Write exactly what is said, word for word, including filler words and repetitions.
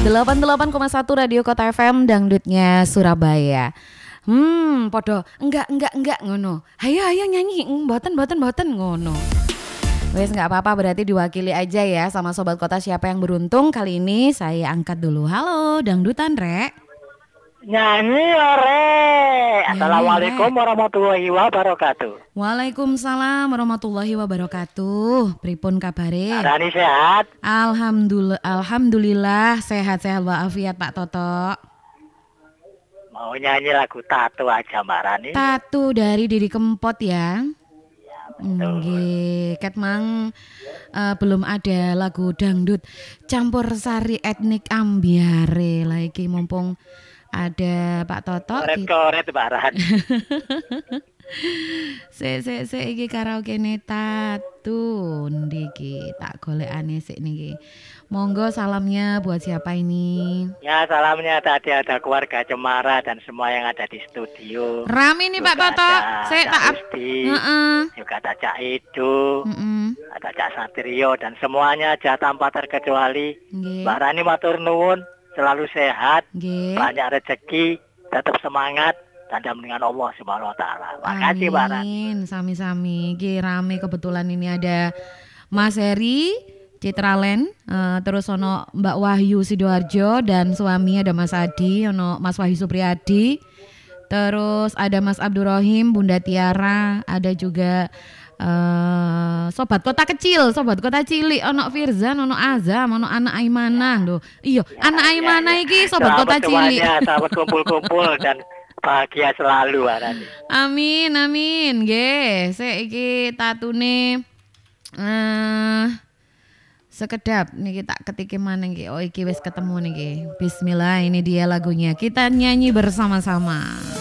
delapan puluh delapan koma satu Radio Kota F M dangdutnya Surabaya. Hmm, podo enggak enggak enggak ngono. Hayo hayo nyanyi, mboten mboten mboten ngono. Wes nggak apa-apa, berarti diwakili aja ya sama Sobat Kota siapa yang beruntung. Kali ini saya angkat dulu. Halo, dangdutan Rek. Nyanyi ore. Assalamualaikum warahmatullahi wabarakatuh. Waalaikumsalam warahmatullahi wabarakatuh. Pripun kabare? Rani sehat? Alhamdulillah, alhamdulillah sehat-sehat walafiat Pak Toto. Mau nyanyi lagu Tato aja Mbak Rani. Tato dari Didi Kempot ya. Betul. Nggih, ket mang uh, belum ada lagu dangdut campur sari etnik ambiare lagi mumpung ada Pak Toto. Koret-koret Mbak Rani. Se se se iki karaoke ne Tato ndiki tak golekane sik niki. Monggo salamnya buat siapa ini? Ya salamnya tadi ada keluarga Cemara dan semua yang ada di studio. Rame nih Pak Toto. Saya tak heeh. Juga ada Cak Edo, uh-uh. ada Cak Satrio dan semuanya aja tanpa terkecuali. Nggih. Mbak Rani matur nuwun, selalu sehat, Nggih. banyak rezeki, tetap semangat dan dengan Allah Subhanahu wa taala. Makasih Mbak Rani. Amin, sami-sami. Iki rame kebetulan ini ada Mas Heri Citralen, uh, terus ono Mbak Wahyu Sidoarjo dan suami ada Mas Adi, ono Mas Wahyu Supriyadi, terus ada Mas Abdurrahim, Bunda Tiara, ada juga uh, Sobat Kota Kecil, Sobat Kota Cilik, ono Firzan, ono Azam, ono anak Aimanah lho. Iya, Ya, anak ya, Aimanah ya. iki Sobat Kota Cilik. Selamat kumpul-kumpul dan bahagia selalu Mbak Rani. Amin, amin. Nggih, sik iki tatune eh sekedap niki tak ketiki maneh nggih. Oh iki wis ketemu niki. Bismillah, ini dia lagunya. Kita nyanyi bersama-sama.